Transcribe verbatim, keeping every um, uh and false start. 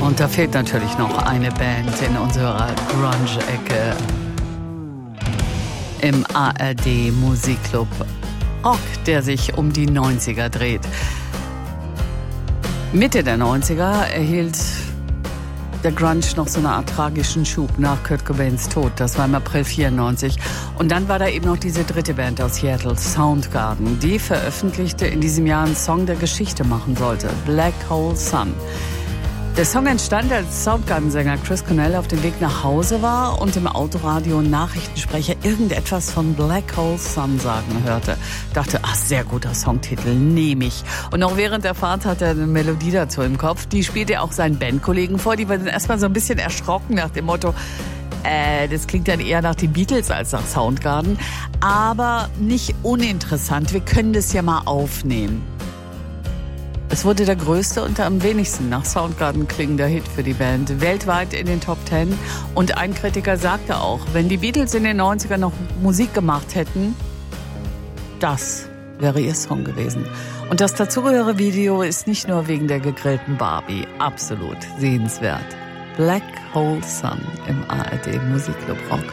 Und da fehlt natürlich noch eine Band in unserer Grunge-Ecke im A R D Musikclub Rock, der sich um die neunziger dreht. Mitte der neunziger erhielt der Grunge noch so eine Art tragischen Schub nach Kurt Cobains Tod. Das war im April vierundneunzig. Und dann war da eben noch diese dritte Band aus Seattle, Soundgarden. Die veröffentlichte in diesem Jahr einen Song, der Geschichte machen sollte, Black Hole Sun. Der Song entstand, als Soundgarden-Sänger Chris Cornell auf dem Weg nach Hause war und im Autoradio Nachrichtensprecher irgendetwas von Black Hole Sun sagen hörte. Dachte, ach, sehr guter Songtitel, nehme ich. Und auch während der Fahrt hatte er eine Melodie dazu im Kopf. Die spielte er auch seinen Bandkollegen vor. Die waren erstmal so ein bisschen erschrocken nach dem Motto, äh, das klingt dann eher nach den Beatles als nach Soundgarden. Aber nicht uninteressant, wir können das ja mal aufnehmen. Es wurde der größte und am wenigsten nach Soundgarden klingender Hit für die Band, weltweit in den Top Ten. Und ein Kritiker sagte auch, wenn die Beatles in den neunzigern noch Musik gemacht hätten, das wäre ihr Song gewesen. Und das dazugehörige Video ist nicht nur wegen der gegrillten Barbie absolut sehenswert. Black Hole Sun im A R D Musikclub Rock.